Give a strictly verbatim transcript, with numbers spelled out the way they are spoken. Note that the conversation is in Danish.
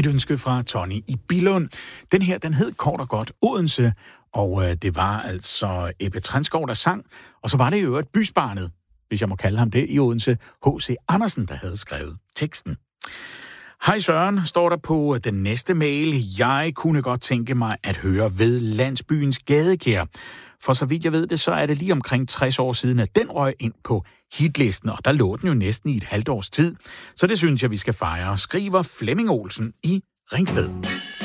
Et ønske fra Tony i Billund. Den her, den hed kort og godt Odense, og øh, det var altså Ebbe Trenskov, der sang, og så var det jo et bysbarnet, hvis jeg må kalde ham det, i Odense, H C Andersen, der havde skrevet teksten. Hej Søren, står der på den næste mail. Jeg kunne godt tænke mig at høre ved landsbyens gadekær. For så vidt jeg ved det, så er det lige omkring tres år siden, at den røg ind på hitlisten, og der lå den jo næsten i et halvt års tid. Så det synes jeg, vi skal fejre, skriver Flemming Olsen i Ringsted.